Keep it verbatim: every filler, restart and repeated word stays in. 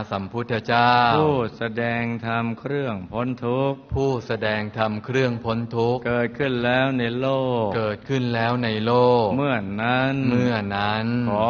สัมพุทธเจ้าผู้แสดงธรรมเครื่องพ้นทุกข์ผู้แสดงธรรมเครื่องพ้นทุกข์เกิดขึ้นแล้วในโลกเกิดขึ้นแล้วในโลกเมื่อนั้นเมื่อนั้นขอ